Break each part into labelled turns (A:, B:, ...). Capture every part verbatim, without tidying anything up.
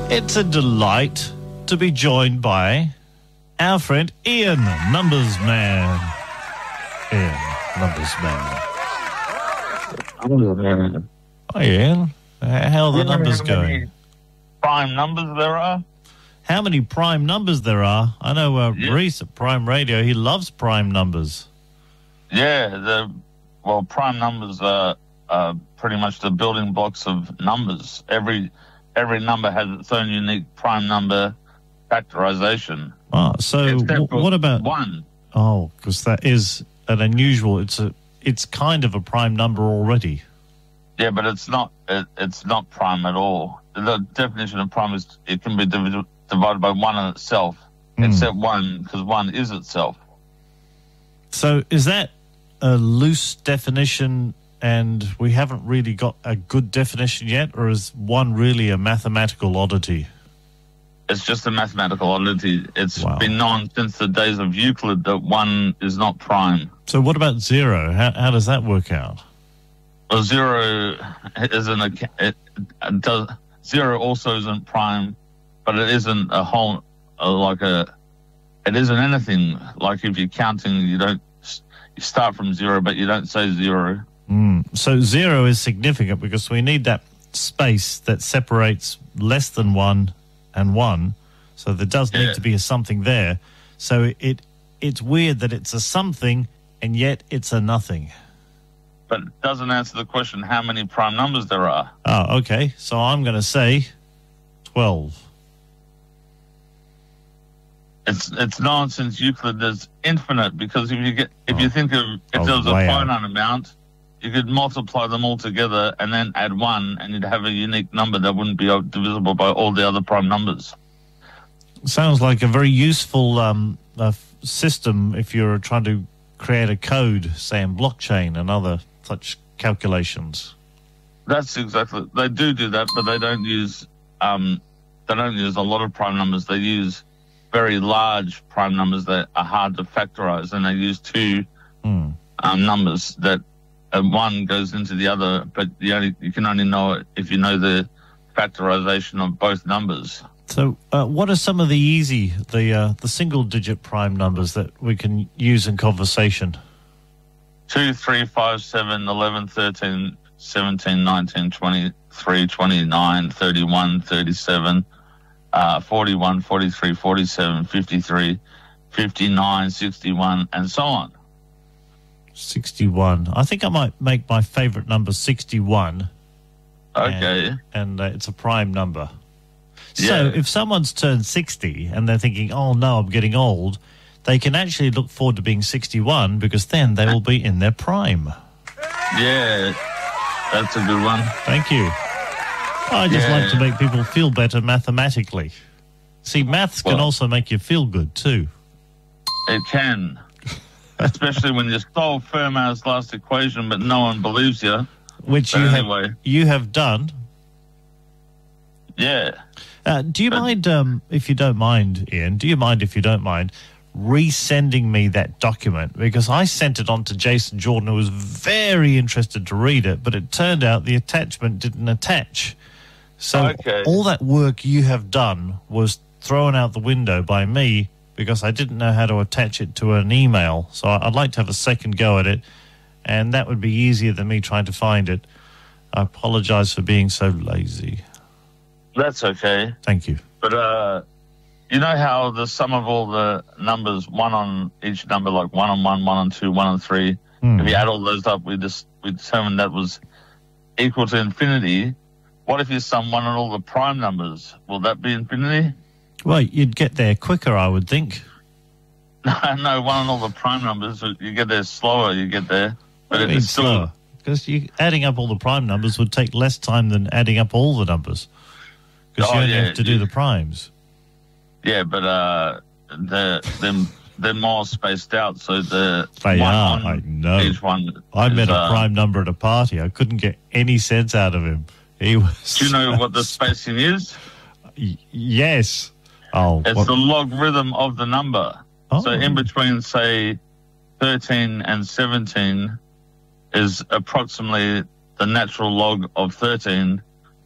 A: It's a delight to be joined by our friend Ian, Numbers Man. Ian, Numbers Man. Hi, Ian. How are the numbers going?
B: Prime numbers there are?
A: How many prime numbers there are? I know uh,
B: Yeah.
A: Reese at Prime Radio, he loves prime numbers.
B: Yeah, the well, prime numbers are, are pretty much the building blocks of numbers. Every every number has its own unique prime number factorization.
A: Oh, so
B: Except
A: w-
B: for
A: what about...
B: one?
A: Oh, because that is an unusual... It's a. It's kind of a prime number already.
B: Yeah, but it's not. It, it's not prime at all. The definition of prime is it can be div- divided by one in itself,
A: Mm.
B: except one because one is itself.
A: So is that a loose definition and we haven't really got a good definition yet, or is one really a mathematical oddity?
B: It's just a mathematical oddity. It's
A: Wow.
B: been known since the days of Euclid that one is not prime.
A: So what about zero? How, how does that work out?
B: Well, zero isn't a it, it does zero also isn't prime, but it isn't a whole uh, like a it isn't anything. Like if you're counting, you don't you start from zero, but you don't say zero.
A: Mm. So zero is significant because we need that space that separates less than one and one. So there does need
B: Yeah.
A: to be a something there. So it it's weird that it's a something and yet it's a nothing.
B: But it doesn't answer the question how many prime numbers there are.
A: Oh, okay. So I'm going to say twelve.
B: It's it's known since Euclid there's infinite because if you get if you think of if
A: Oh,
B: there was a
A: wow.
B: finite amount, you could multiply them all together and then add one, and you'd have a unique number that wouldn't be divisible by all the other prime numbers.
A: Sounds like a very useful um, uh, system if you're trying to create a code, say in blockchain and other such calculations.
B: That's exactly they do do that, but they don't use um they don't use a lot of prime numbers. They use very large prime numbers that are hard to factorize, and they use two
A: Hmm.
B: um, numbers that uh, one goes into the other, but you only you can only know it if you know the factorization of both numbers.
A: So uh, what are some of the easy, the uh, the single-digit prime numbers that we can use in conversation?
B: Two, three, five, seven, eleven, thirteen, seventeen, nineteen, twenty-three, twenty-nine, thirty-one, thirty-seven, uh, forty-one, forty-three, forty-seven, fifty-three, fifty-nine, sixty-one, and so on.
A: sixty-one. I think I might make my favorite number sixty-one.
B: Okay.
A: And, and uh, it's a prime number. So
B: Yeah.
A: if someone's turned sixty and they're thinking, oh, no, I'm getting old, they can actually look forward to being sixty-one because then they will be in their prime.
B: Yeah, that's a good one.
A: Thank you. I just
B: Yeah.
A: like to make people feel better mathematically. See, maths can
B: Well-
A: also make you feel good too.
B: It can. Especially when you solve Fermat's last equation, but no one believes you.
A: Which
B: But
A: you
B: anyway.
A: have you have done.
B: Yeah.
A: Uh, do you
B: But-
A: mind, um, if you don't mind, Ian, do you mind if you don't mind, resending me that document? Because I sent it on to Jason Jordan, who was very interested to read it, but it turned out the attachment didn't attach. So
B: Okay.
A: all that work you have done was thrown out the window by me because I didn't know how to attach it to an email. So I'd like to have a second go at it, and that would be easier than me trying to find it. I apologize for being so lazy.
B: That's okay.
A: Thank you.
B: But uh, you know how the sum of all the numbers, one on each number, like one on one, one on two, one on three,
A: Hmm.
B: if you add all those up, we just we determined that was equal to infinity. What if you sum one on all the prime numbers? Will that be infinity?
A: Well, you'd get there quicker, I would think.
B: No, one on all the prime numbers, you get there slower, you get there. But
A: I
B: if
A: mean,
B: it's still,
A: slower. Because you, adding up all the prime numbers would take less time than adding up all the numbers. Because
B: Oh,
A: you only
B: yeah,
A: have to do
B: you-
A: the primes.
B: yeah, but uh, they're, they're, they're more spaced out, so the
A: They
B: one
A: are,
B: on
A: I know.
B: each one
A: I
B: is,
A: met a
B: uh,
A: prime number at a party. I couldn't get any sense out of him. He was.
B: Do you know what the spacing is?
A: Y- yes. Oh,
B: It's
A: what-
B: the logarithm of the number.
A: oh.
B: So in between, say, thirteen and seventeen is approximately the natural log of thirteen,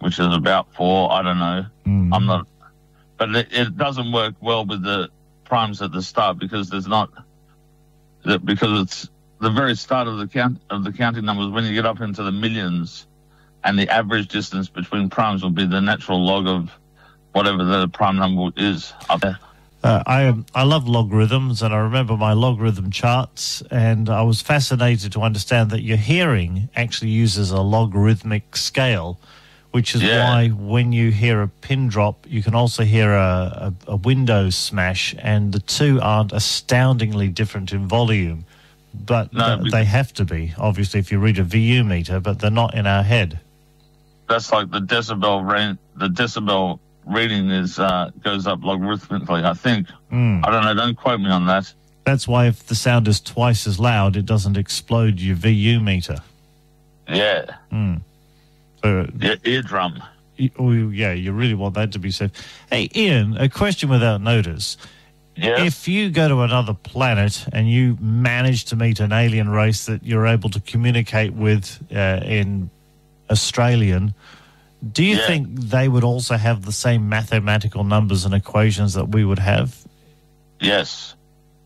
B: which is about four. I don't know.
A: Mm.
B: I'm not, but it, it doesn't work well with the primes at the start because there's not, because it's the very start of the count of the counting numbers. When you get up into the millions, and the average distance between primes will be the natural log of whatever the prime number is up there.
A: Uh, I I love logarithms, and I remember my logarithm charts, and I was fascinated to understand that your hearing actually uses a logarithmic scale, which is
B: Yeah.
A: why when you hear a pin drop, you can also hear a, a, a window smash, and the two aren't astoundingly different in volume, but
B: No,
A: th- they have to be, obviously, if you read a V U meter, but they're not in our head.
B: That's like the decibel range. The decibel reading is uh, goes up logarithmically, I think.
A: Mm.
B: I don't know. Don't quote me on that.
A: That's why if the sound is twice as loud, it doesn't explode your V U meter.
B: Yeah.
A: Mm. So,
B: Yeah, eardrum.
A: y- oh, yeah, you really want that to be safe. Hey, Ian, a question without notice.
B: Yeah.
A: If you go to another planet and you manage to meet an alien race that you're able to communicate with uh, in Australian, do you
B: Yeah.
A: think they would also have the same mathematical numbers and equations that we would have?
B: Yes.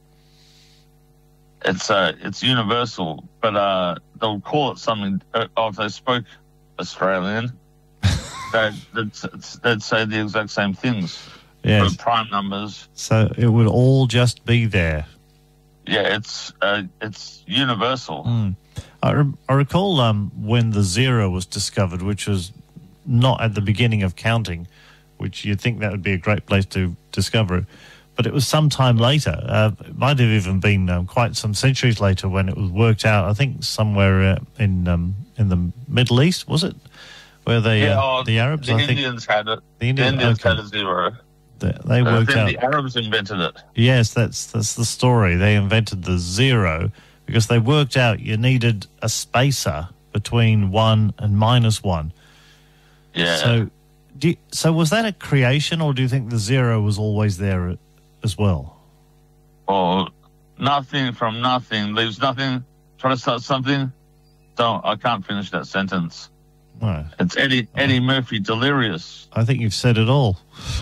B: It's uh, it's universal, but uh, they'll call it something. Uh, oh, if they spoke Australian, they'd, they'd, they'd say the exact same things.
A: Yes.
B: For prime numbers.
A: So it would all just be there.
B: Yeah, it's uh, it's universal.
A: Mm. I, re- I recall um, when the zero was discovered, which was not at the beginning of counting, which you'd think that would be a great place to discover it. But it was some time later. Uh, it might have even been um, quite some centuries later when it was worked out. I think somewhere uh, in um, in the Middle East, was it? Where they,
B: Yeah,
A: uh,
B: oh,
A: the Arabs,
B: the
A: I think.
B: Indians had it.
A: The
B: The
A: Indian-
B: Indians
A: okay.
B: had a zero.
A: They, they
B: Uh,
A: worked
B: then
A: out.
B: the Arabs invented it.
A: Yes, that's that's the story. They invented the zero because they worked out you needed a spacer between one and minus one.
B: Yeah.
A: So, do you, so was that a creation, or do you think the zero was always there as well?
B: Or nothing from nothing leaves nothing. Try to start something. Don't. I can't finish that sentence.
A: No,
B: It's Eddie Eddie Murphy Delirious.
A: I think you've said it all.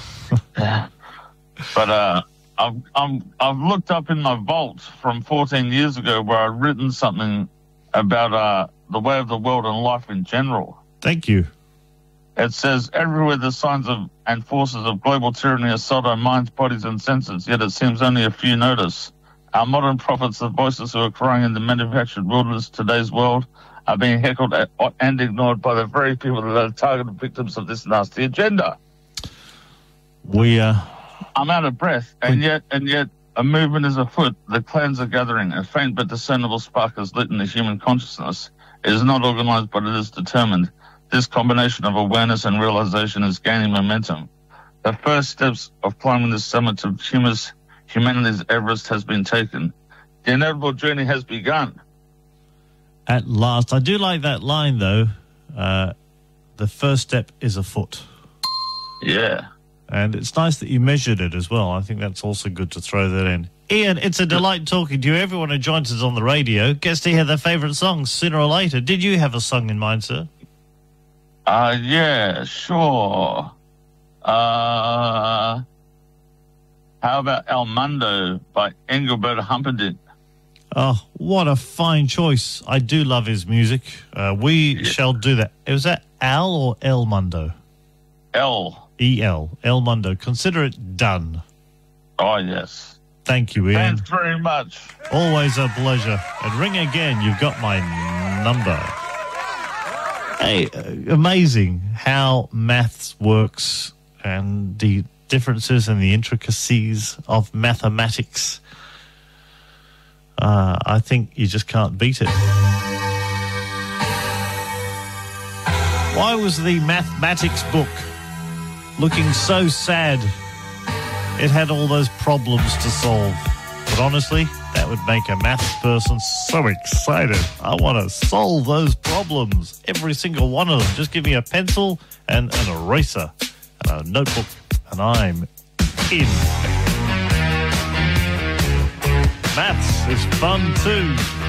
B: But uh, I've I'm, I've looked up in my vault from fourteen years ago where I'd written something about uh, the way of the world and life in general.
A: Thank you.
B: It says, everywhere the signs of and forces of global tyranny assault our minds, bodies, and senses, yet it seems only a few notice. Our modern prophets, the voices who are crying in the manufactured wilderness of today's world, are being heckled at, and ignored by the very people that are targeted victims of this nasty agenda.
A: We uh,
B: I'm out of breath, and yet, and yet, a movement is afoot. The clans are gathering. A faint but discernible spark is lit in the human consciousness. It is not organized, but it is determined. This combination of awareness and realization is gaining momentum. The first steps of climbing the summit of humus, humanity's Everest has been taken. The inevitable journey has begun.
A: at last, I do like that line though. Uh, the first step is afoot.
B: Yeah.
A: And it's nice that you measured it as well. I think that's also good to throw that in. Ian, it's a delight talking to you. Everyone who joins us on the radio gets to hear their favourite songs sooner or later. Did you have a song in mind, sir?
B: Uh, yeah, sure. Uh, how about El Mundo by Engelbert Humperdinck?
A: Oh, what a fine choice. I do love his music. Uh, we
B: Yeah.
A: shall do that. Was that Al or El Mundo?
B: El.
A: E L. El Mundo. Consider it done.
B: Oh, yes.
A: Thank you, Ian.
B: Thanks very much.
A: Always a pleasure. And ring again. You've got my number. Hey, uh, amazing how maths works and the differences and the intricacies of mathematics. Uh, I think you just can't beat it. Why was the mathematics book looking so sad? It had all those problems to solve. But honestly, that would make a maths person so excited. I want to solve those problems, every single one of them. Just give me a pencil and an eraser and a notebook, and I'm in. Maths is fun too.